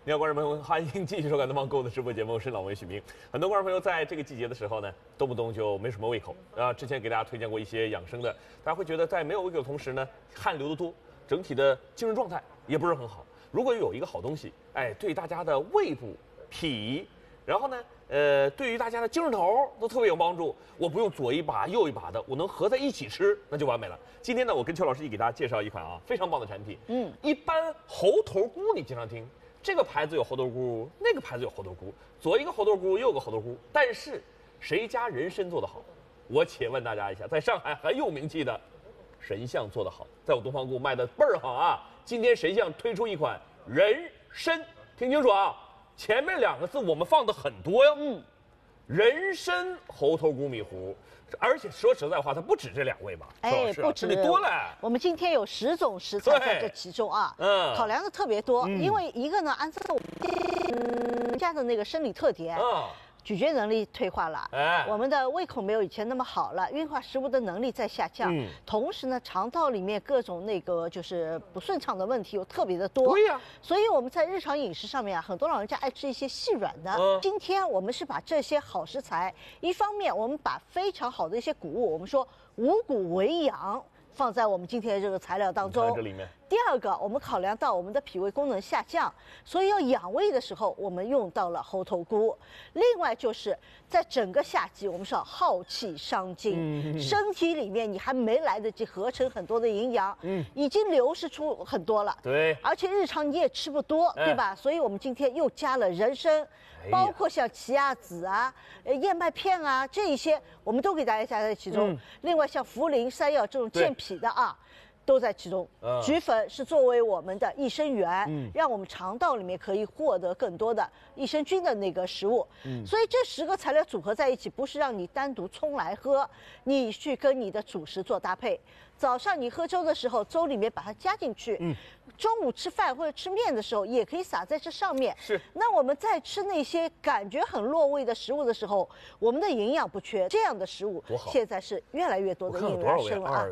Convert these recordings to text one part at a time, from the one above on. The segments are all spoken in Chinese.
你好，观众朋友们，欢迎继续收看《东方购物》的直播节目，我是老文许明。很多观众朋友在这个季节的时候呢，动不动就没什么胃口啊。之前给大家推荐过一些养生的，大家会觉得在没有胃口的同时呢，汗流得多，整体的精神状态也不是很好。如果有一个好东西，对大家的胃部、脾，然后呢，对于大家的精神头都特别有帮助。我不用左一把右一把的，我能合在一起吃，那就完美了。今天呢，我跟邱老师一起给大家介绍一款非常棒的产品。一般猴头菇你经常听。这个牌子有猴头菇，那个牌子有猴头菇，左一个猴头菇，右个猴头菇，但是谁家人参做得好？我且问大家一下，在上海很有名气的神象做得好，在我东方购物卖的倍儿好啊！今天神象推出一款人参，听清楚啊，前面2个字我们放的很多哟。人参猴头菇米糊。而且说实在话，它不止这2味吧？ 不止， 这多了。 我们今天有10种食材在这其中啊，考量的特别多。因为一个呢，按照我们家的那个生理特点，咀嚼能力退化了，我们的胃口没有以前那么好了，运化食物的能力在下降，同时呢，肠道里面各种那个就是不顺畅的问题又特别的多。 对呀， 所以我们在日常饮食上面啊，很多老人家爱吃一些细软的。今天我们是把这些好食材，一方面我们把非常好的一些谷物，我们说五谷为养，放在我们今天的这个材料当中。 这里面。 第二个，我们考量到我们的脾胃功能下降，所以要养胃的时候，我们用到了猴头菇。另外就是在整个夏季，我们说耗气伤精，身体里面你还没来得及合成很多的营养，已经流失出很多了。 对， 而且日常你也吃不多，对吧？所以我们今天又加了人参，包括像奇亚籽啊、燕麦片啊这一些，我们都给大家加在其中。另外像茯苓、山药这种健脾的啊。都在其中，菊粉是作为我们的益生元，让我们肠道里面可以获得更多的益生菌的那个食物。所以这10个材料组合在一起，不是让你单独冲来喝，你去跟你的主食做搭配。早上你喝粥的时候，粥里面把它加进去；中午吃饭或者吃面的时候，也可以撒在这上面。 是。那我们在吃那些感觉很落胃的食物的时候，我们的营养不缺，这样的食物现在是越来越多的应运而生了啊。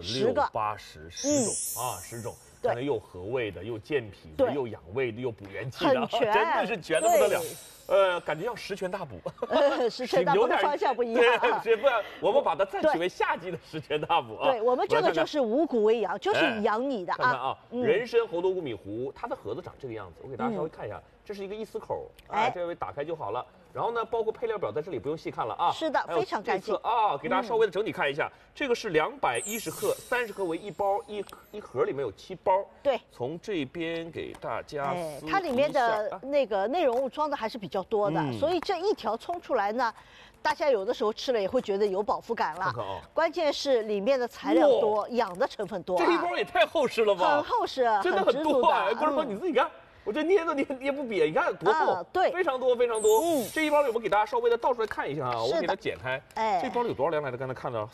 2、4、6、8、10种啊，10种。对，又和胃的，又健脾的，又养胃的，又补元气的，真的是全的不得了。感觉要10全大补。 10全大补的方向不一样啊。 不然我们把它暂取为夏季的10全大补啊。 对，我们这个就是五谷为养，就是养你的啊。 看看啊，人参猴头菇米糊，它的盒子长这个样子，我给大家稍微看一下，这是一个1丝口，这位打开就好了。然后呢，包括配料表在这里不用细看了啊。 是的，非常干净啊。给大家稍微的整体看一下，这个是210克，30克为1包，一盒里面有7包。 对， 从这边给大家撕一下。 它里面的那个内容物装的还是比较多的，所以这一条冲出来呢，大家有的时候吃了也会觉得有饱腹感了。关键是里面的材料多，养的成分多。 这一包也太厚实了吧？ 很厚实， 真的很多。观众朋友你自己看。我这捏都捏不瘪，你看多厚， 对， 非常多非常多。这一包我们给大家稍微的倒出来看一下啊，我给它剪开。这包里有多少量来着？刚才看到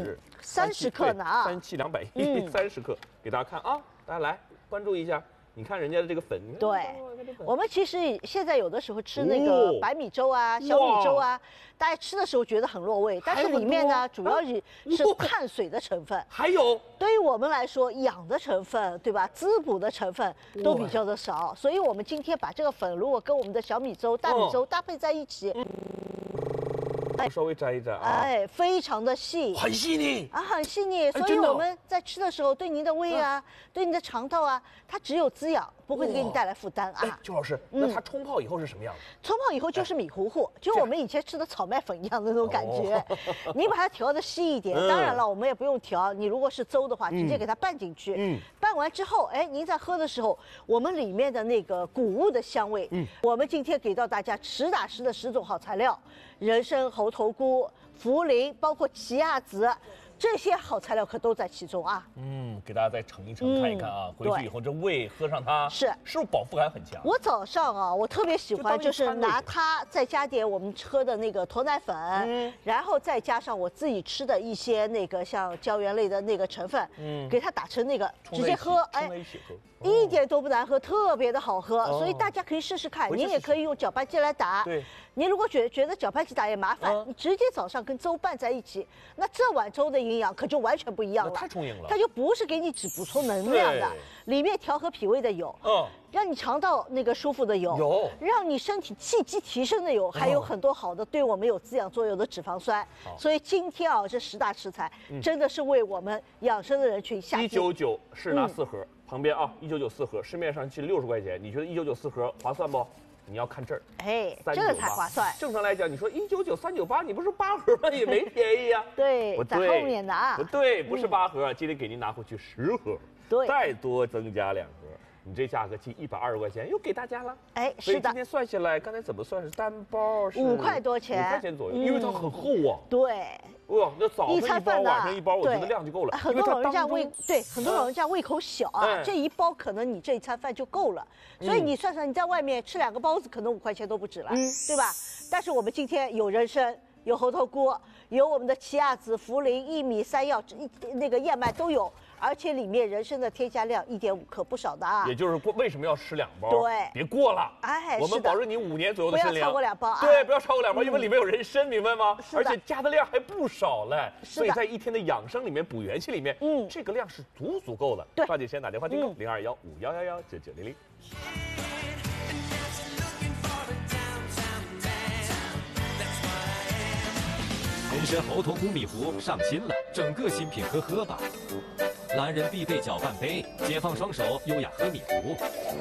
30克呢啊 ，37、210，30克，给大家看啊，大家来关注一下。你看人家的这个粉， 对，我们其实现在有的时候吃那个白米粥啊、小米粥啊，大家吃的时候觉得很落胃，但是里面呢主要是碳水的成分， 还有对于我们来说养的成分，对吧？滋补的成分都比较的少，所以我们今天把这个粉如果跟我们的小米粥、大米粥搭配在一起。 稍微摘一摘啊， 非常的细， 很细腻啊，很细腻。所以我们在吃的时候，对您的胃啊，对您的肠道啊，它只有滋养，不会给你带来负担啊。 邱老师，那它冲泡以后是什么样子？ 冲泡以后就是米糊糊，就我们以前吃的炒麦粉一样的那种感觉。你把它调的稀一点，当然了，我们也不用调。你如果是粥的话，直接给它拌进去。拌完之后，您在喝的时候，我们里面的那个谷物的香味，我们今天给到大家实打实的10种好材料：人参、猴头菇、茯苓，包括奇亚籽。这些好材料可都在其中啊。 给大家再盛一盛，看一看啊。回去以后这胃喝上它，是不是饱腹感很强？ 我早上啊，我特别喜欢就是拿它再加点我们喝的那个驼奶粉，然后再加上我自己吃的一些那个像胶原类的那个成分，给它打成那个直接喝，一点都不难喝，特别的好喝，所以大家可以试试看。您也可以用搅拌机来打。 对， 您如果觉得搅拌机打也麻烦，你直接早上跟粥拌在一起，那这碗粥的营营养，可就完全不一样了， 太充盈了。 它就不是给你只补充能量的，里面调和脾胃的有，让你肠道那个舒服的有，让你身体气机提升的有，还有很多好的对我们有滋养作用的脂肪酸。所以今天啊，这10大食材真的是为我们养生的人群下定。 199是拿4盒，旁边啊199 4盒，市面上其实60块钱，你觉得199 4盒划算不？你要看这儿， 哎，这个才划算。 正常来讲，你说199 398，你不是8盒吗？也没便宜呀。 对，在后面的啊。 不对，不是8盒，今天给您拿回去10盒， 对， 再多增加2盒。你这价格近120块钱，又给大家了。 哎， 是的。所以今天算下来，刚才怎么算是单包是 5块多钱，5 块钱左右，因为它很厚啊。 对。 哇，那早上一包，晚上一包，我觉得量就够了。 很多老人家很多老人家胃口小啊，这一包可能你这一餐饭就够了。所以你算算，你在外面吃2个包子，可能5块钱都不止了，对吧？但是我们今天有人参，有猴头菇，有我们的奇亚籽、茯苓、薏米、山药，那个燕麦都有。而且里面人参的添加量1.5克，不少的啊。 也就是为什么要吃2包？ 对， 别过了。 哎， 我们保证你5年左右的参量， 不要超过2包。 对，不要超过2包，因为里面有人参，明白吗？ 是而且加的量还不少嘞。 所以在一天的养生里面、补元气里面，这个量是足够的。 对， 抓紧时间打电话订购021511199900。 人参猴头菇米糊上新了，整个新品喝吧。男人必备搅拌杯，解放双手，优雅喝米糊。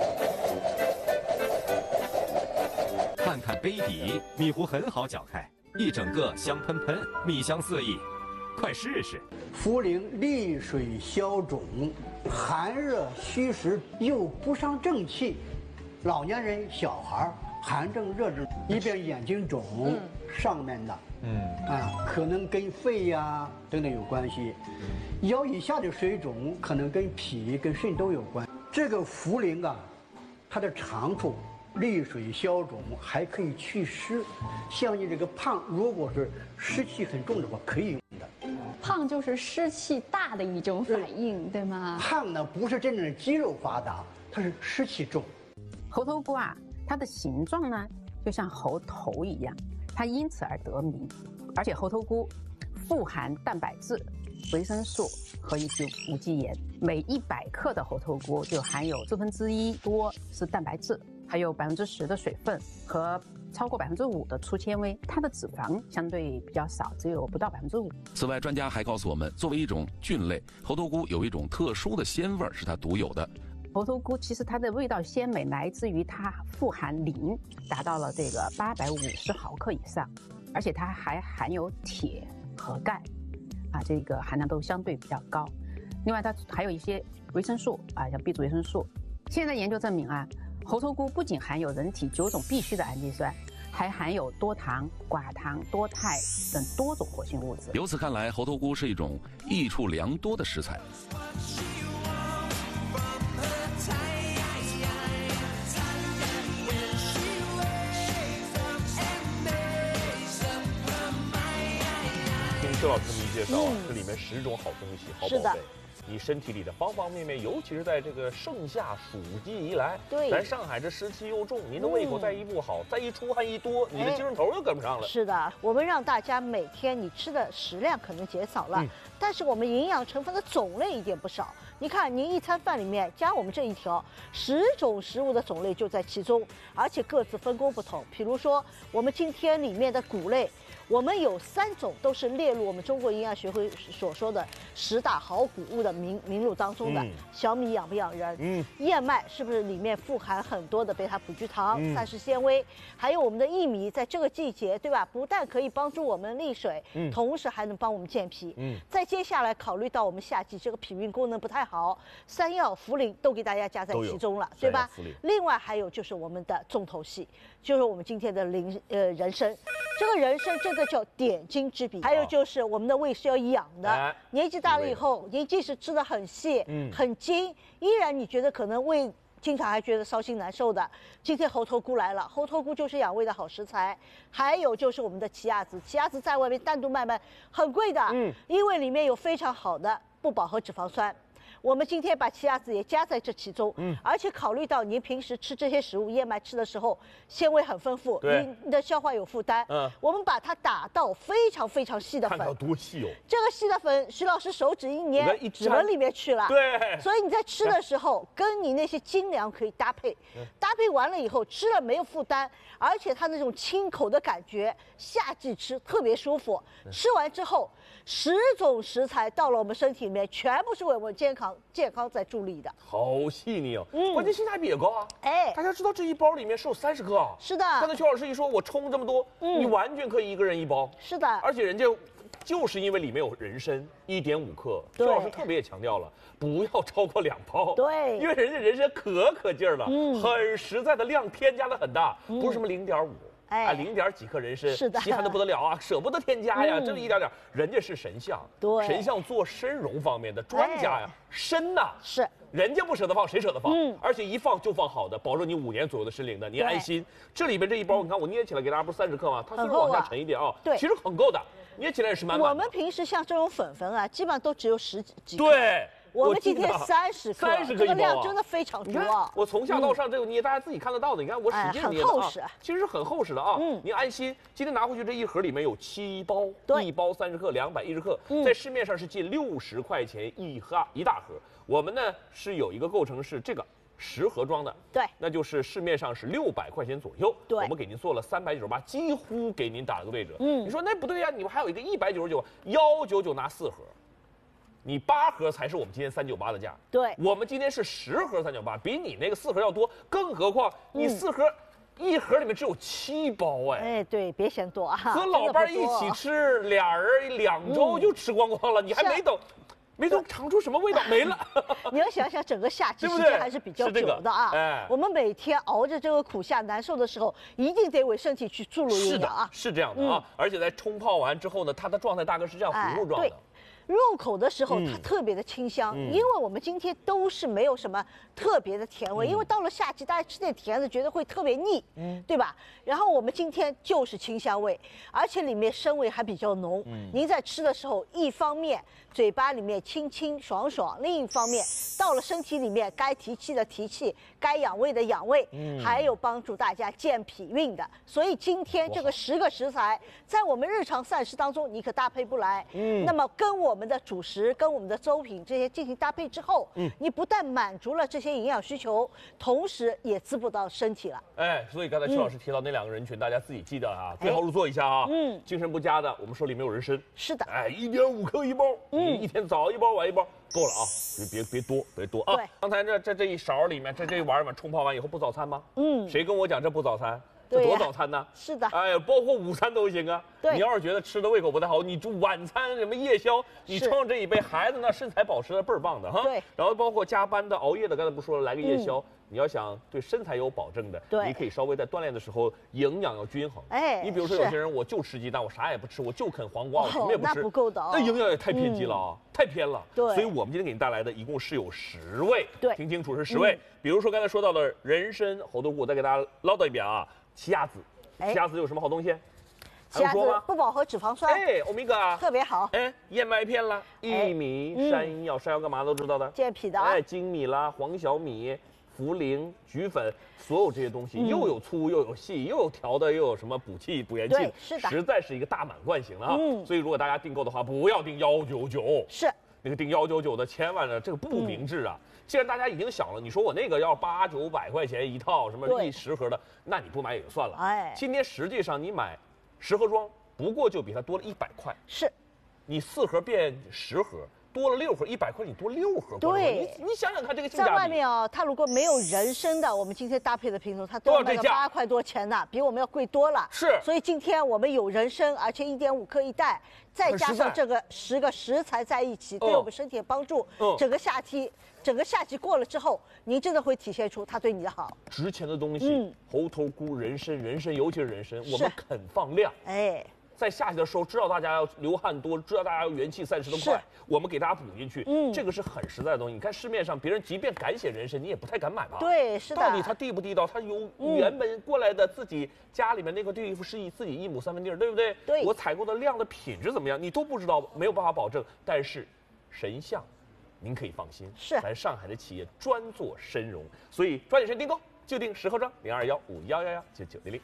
看看杯底，米糊很好搅开，一整个香喷喷，米香四溢，快试试。 茯苓利水消肿，寒热虚实又不伤正气，老年人、小孩寒症、热症，一边眼睛肿，上面的。可能跟肺呀等等有关系，腰以下的水肿可能跟脾、跟肾都有关。这个茯苓啊，它的长处利水消肿，还可以祛湿。像你这个胖，如果是湿气很重的话，可以用的。 胖就是湿气大的一种反应，对吗？ 胖呢不是真正的肌肉发达，它是湿气重。 猴头菇啊，它的形状呢就像猴头一样。它因此而得名，而且猴头菇富含蛋白质、维生素和一些无机盐。每100克的猴头菇就含有1/4多是蛋白质，还有10%的水分和超过5%的粗纤维。它的脂肪相对比较少，只有不到5%。 此外，专家还告诉我们，作为一种菌类，猴头菇有一种特殊的鲜味是它独有的。 猴头菇其实它的味道鲜美，来自于它富含磷，达到了这个850毫克以上，而且它还含有铁和钙，这个含量都相对比较高。另外，它还有一些维生素像 B 族维生素。现在研究证明猴头菇不仅含有人体9种必需的氨基酸，还含有多糖、寡糖、多肽等多种活性物质。 由此看来，猴头菇是一种益处良多的食材。 周老师这么一介绍这里面10种好东西，好宝贝。你身体里的方方面面，尤其是在这个盛夏暑季一来，咱上海这湿气又重，您的胃口再一不好，再一出汗一多，你的精神头又跟不上了。 是的，我们让大家每天你吃的食量可能减少了，但是我们营养成分的种类一点不少。你看，您一餐饭里面加我们这一条，10种食物的种类就在其中，而且各自分工不同。比如说，我们今天里面的谷类。我们有3种都是列入我们中国营养学会所说的10大好谷物的名录当中的。小米养不养人？燕麦是不是里面富含很多的贝塔葡聚糖、膳食纤维？还有我们的薏米，在这个季节，对吧？不但可以帮助我们利水，同时还能帮我们健脾。再接下来考虑到我们夏季这个脾运功能不太好，山药、茯苓都给大家加在其中了，对吧？另外还有就是我们的重头戏，就是我们今天的人参。这个人参这个叫点睛之笔，还有就是我们的胃是要养的。年纪大了以后，您即使吃得很细、很精，依然你觉得可能胃经常还觉得烧心难受的。今天猴头菇来了，猴头菇就是养胃的好食材。还有就是我们的奇亚籽，奇亚籽在外面单独卖很贵的，因为里面有非常好的不饱和脂肪酸。 我们今天把奇亚籽也加在这其中，而且考虑到您平时吃这些食物燕麦吃的时候，纤维很丰富，你的消化有负担，我们把它打到非常非常细的粉， 看到多细哦！ 这个细的粉，徐老师手指一捏，指纹里面去了， 对， 所以你在吃的时候，跟你那些精粮可以搭配，搭配完了以后吃了没有负担，而且它那种清口的感觉，夏季吃特别舒服，吃完之后。10种食材到了我们身体里面，全部是为我们健康在助力的。 好细腻哦，关键性价比也高啊！ 哎， 大家知道这一包里面是有30克啊。 是的。 刚才邱老师一说，我冲这么多，你完全可以一个人一包。 是的。 而且人家就是因为里面有人参1.5克，邱老师特别也强调了，不要超过2包。 对。 因为人家人参可劲儿了，很实在的量添加的很大，不是什么0.5。0点几克人参， 是的， 稀罕的不得了啊，舍不得添加呀，真的一点点。人家是神象， 对， 神象做参茸方面的专家呀，参呐是， 人家不舍得放，谁舍得放？而且一放就放好的，保证你5年左右的参龄的，你安心。这里边这一包，你看我捏起来给大家不是30克吗？它虽然往下沉一点啊， 对， 其实很够的，捏起来也是满满的。 我们平时像这种粉啊，基本上都只有10几克。 对。 我们今天30克，这个量真的非常足啊！ 我从下到上这个捏，大家自己看得到的。你看我使劲捏的啊，其实是很厚实的啊。您安心，今天拿回去这一盒里面有7包，1包30克，210克，在市面上是近60块钱一大盒。我们呢是有一个构成是这个10盒装的， 对， 那就是市面上是600块钱左右。 对， 我们给您做了398，几乎给您打了个对折。你说那不对呀，你们还有一个199，199拿4盒。你8盒才是我们今天398的价， 对， 我们今天是10盒398，比你那个4盒要多，更何况你4盒，一盒里面只有7包哎，对，别嫌多啊， 和老伴一起吃，俩人2周就吃光光了，你还没等尝出什么味道没了。 你要想想整个夏季时间还是比较久的啊，哎，我们每天熬着这个苦夏难受的时候，一定得为身体去注入营养啊， 是这样的啊，而且在冲泡完之后呢，它的状态大概是这样糊糊状的。 入口的时候它特别的清香，因为我们今天都是没有什么特别的甜味，因为到了夏季大家吃点甜的觉得会特别腻，对吧？然后我们今天就是清香味，而且里面参味还比较浓。您在吃的时候，一方面嘴巴里面清清爽爽，另一方面到了身体里面该提气的提气，该养胃的养胃，还有帮助大家健脾运的。所以今天这个10个食材，在我们日常膳食当中你可搭配不来，那么跟我们的主食跟我们的粥品这些进行搭配之后，你不但满足了这些营养需求，同时也滋补到身体了。 哎，所以刚才邱老师提到那2个人群，大家自己记得啊，对号入座一下啊。精神不佳的，我们说里面有人参， 是的， 哎，1.5克一包，一天早一包晚一包够了啊，别多啊。刚才这一勺里面，这一碗里面冲泡完以后不早餐吗？谁跟我讲这不早餐？这多早餐呢？ 是的， 哎，包括午餐都行啊。你要是觉得吃的胃口不太好，你就晚餐什么夜宵，你冲上这一杯，孩子那身材保持的倍儿棒的哈。 对。 然后包括加班的、熬夜的，刚才不说了，来个夜宵，你要想对身材有保证的，你可以稍微在锻炼的时时候营养要均衡。哎，你比如说有些人我就吃鸡蛋，我啥也不吃，我就啃黄瓜，我什么也不吃， 那不够的啊。 那营养也太偏激了啊，太偏了。 对。 所以我们今天给您带来的一共是有10味， 对， 听清楚是10味。比如说刚才说到的人参、猴头菇，再给大家唠叨一遍啊，奇亚籽。奇亚籽有什么好东西？ 奇亚籽不饱和脂肪酸， 哎，欧米伽特别好。 哎，燕麦片啦，薏米、山药，山药干嘛都知道的， 健脾的。 哎，粳米啦，黄小米、茯苓、菊粉，所有这些东西又有粗又有细，又有调的，又有什么补气补元气， 是的， 实在是一个大满贯型了啊。所以如果大家订购的话，不要订199， 是那个订199的，千万这个不明智啊。既然大家已经想了，你说我那个要800、900块钱一套，什么10盒的，那你不买也就算了。哎，今天实际上你买10盒装，不过就比它多了100块。 是， 你4盒变10盒，多了6盒，100块你多6盒。 对， 你想想看这个性价比。 在外面啊，它如果没有人参的，我们今天搭配的品种，它都要卖个8块多钱呢，比我们要贵多了。 是， 所以今天我们有人参，而且1.5克一袋，再加上这个10个食材在一起，对我们身体的帮助。整个夏季过了之后，您真的会体现出它对你的好。 值钱的东西，猴头菇、人参，尤其是人参，我们肯放量。 哎。 在夏季的时候，知道大家要流汗多，知道大家要元气散失的快，我们给大家补进去，这个是很实在的东西。你看市面上别人即便敢写人参，你也不太敢买吧？ 对，是的。 到底它地不地道？它有原本过来的自己家里面那个地是自己1亩3分地，对不对？ 对。 我采购的量的品质怎么样，你都不知道，没有办法保证。但是神象您可以放心， 是咱上海的企业专做参茸，所以抓紧时间订购，就订10盒装，0215111990。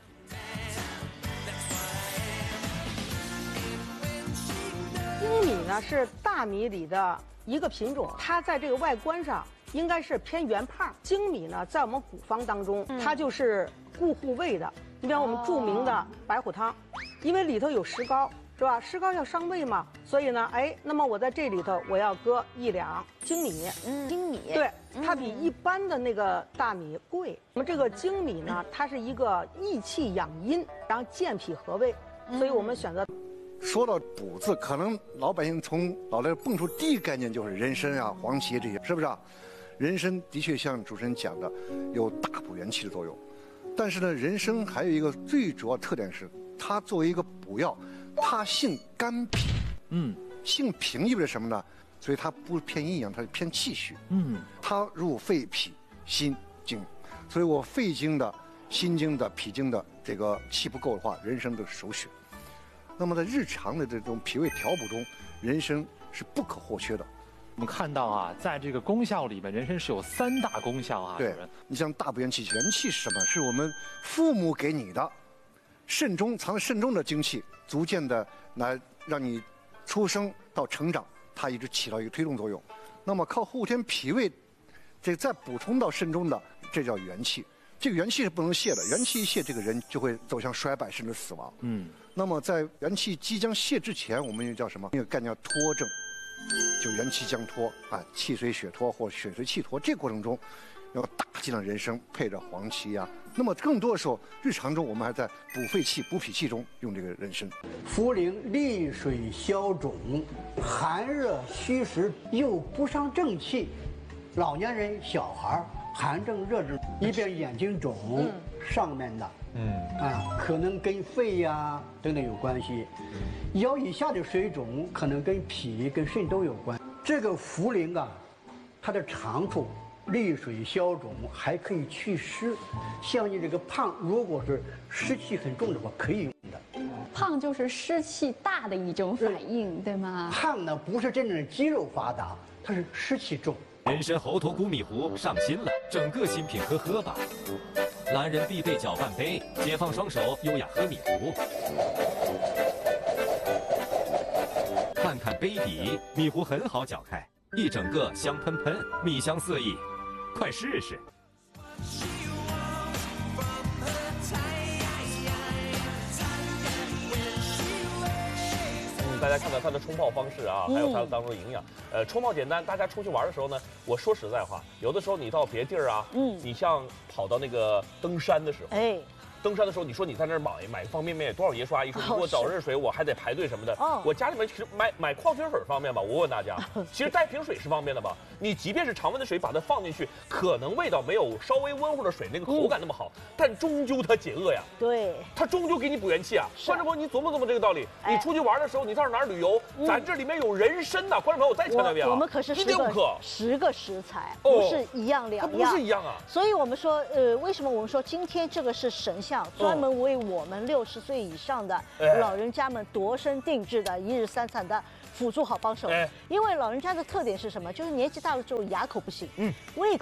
粳米呢是大米里的一个品种，它在这个外观上应该是偏圆胖。粳米呢，在我们古方当中，它就是固护胃的。你比方我们著名的白虎汤，因为里头有石膏，是吧？石膏要伤胃嘛，所以呢，那么我在这里头我要搁1两粳米。 粳米， 对，它比一般的那个大米贵。那么这个粳米呢，它是一个益气养阴，然后健脾和胃，所以我们选择。 说到补字，可能老百姓从脑袋蹦出第一个概念就是人参啊、黄芪这些，是不是啊？人参的确像主持人讲的，有大补元气的作用。但是呢，人参还有一个最主要特点是，它作为一个补药，它性甘平。性平意味着什么呢？所以它不偏阴阳，它是偏气虚。它入肺、脾、心、经，所以我肺经的、心经的、脾经的这个气不够的话，人参都是首选。那么在日常的这种脾胃调补中，人参是不可或缺的。 我们看到啊，在这个功效里面，人参是有3大功效啊。 对，你像大补元气，元气是什么？是我们父母给你的，肾中藏在肾中的精气，逐渐的来让你出生到成长，它一直起到一个推动作用。那么靠后天脾胃，这再补充到肾中的，这叫元气。这个元气是不能泄的，元气一泄，这个人就会走向衰败甚至死亡。那么在元气即将泄之前，我们又叫什么？那个概念叫脱症，就元气将脱啊，气随血脱或血随气脱。这个过程中，要大剂量人参配着黄芪呀。那么更多的时候，日常中我们还在补肺气、补脾气中用这个人参。 茯苓利水消肿，寒热虚实又不伤正气，老年人、小孩寒症、热症，一边眼睛肿，上面的，可能跟肺呀等等有关系；腰以下的水肿可能跟脾、跟肾都有关。这个茯苓啊，它的长处利水消肿，还可以祛湿。像你这个胖，如果是湿气很重的话，可以用的。 胖就是湿气大的一种反应，对吗？ 胖呢不是真正的肌肉发达，它是湿气重。 人参猴头菇米糊上新了，整个新品喝吧！男人必备搅拌杯，解放双手，优雅喝米糊。看看杯底，米糊很好搅开，一整个香喷喷，米香四溢，快试试！ 大家看到它的冲泡方式啊，还有它当中的营养。冲泡简单，大家出去玩的时候呢，我说实在话，有的时候你到别地儿啊，你像跑到那个登山的时候，登山的时候，你说你在那儿买个方便面，多少爷叔阿姨说你给我找热水，我还得排队什么的。我家里面其实买矿泉水方便吗？我问大家，其实带瓶水是方便的吧？你即便是常温的水，把它放进去，可能味道没有稍微温乎的水那个口感那么好，但终究它解饿呀。 对， 它终究给你补元气啊。观众朋友，你琢磨琢磨这个道理。你出去玩的时候，你到哪儿旅游，咱这里面有人参呐。观众朋友，我再强调一遍啊， 我们可是10个食材，不是一样两样， 它不是一样啊。 所以我们说，为什么我们说今天这个是神像，专门为我们60岁以上的老人家们度身定制的1日3餐的辅助好帮手。因为老人家的特点是什么？就是年纪大了之后牙口不行，胃口